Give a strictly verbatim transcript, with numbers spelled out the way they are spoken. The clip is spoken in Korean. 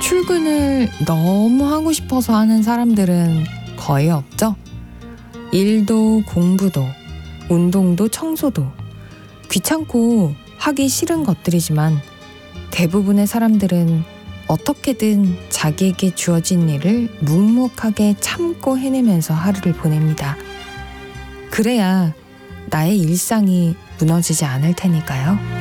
출근을 너무 하고 싶어서 하는 사람들은 거의 없죠. 일도 공부도 운동도 청소도 귀찮고 하기 싫은 것들이지만 대부분의 사람들은 어떻게든 자기에게 주어진 일을 묵묵하게 참고 해내면서 하루를 보냅니다. 그래야 나의 일상이 무너지지 않을 테니까요.